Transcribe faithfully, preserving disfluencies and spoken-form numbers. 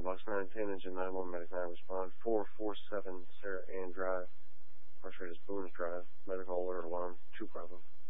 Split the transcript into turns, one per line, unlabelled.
Box nine ten, engine nine one, Medic nine, respond. four four seven, Sarah Ann Drive. First rate is Boone's Drive. Medical alert alarm, two Bravo.